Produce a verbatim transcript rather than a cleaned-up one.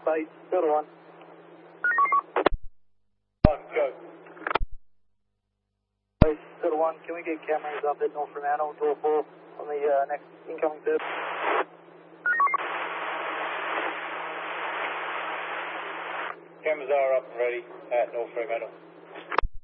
base, Delta one. One, go. Base, Delta one, can we get cameras up at North Fremantle, door four, on the uh, next incoming service? Cameras are up and ready at North Fremantle.